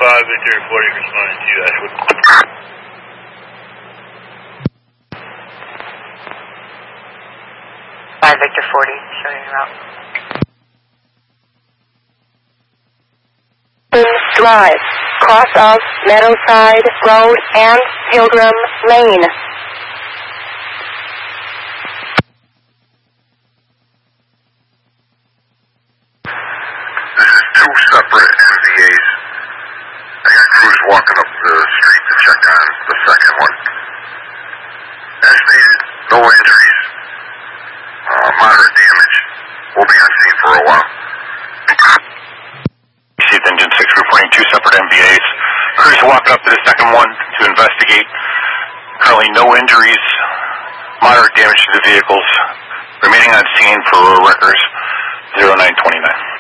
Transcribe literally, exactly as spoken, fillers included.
five, Victor forty, responding to Ashwood. five, Victor forty, showing you route. Drive, cross of Meadowside Road and Pilgrim Lane. This is two separate M V As. I got crews walking up the street to check on the second one. As stated, no injuries, uh, moderate damage. We'll be on scene for a while. Received Engine six reporting two separate M V As. Crews walking up to the second one to investigate. Currently no injuries, moderate damage to the vehicles. Remaining on scene for records zero nine twenty-nine.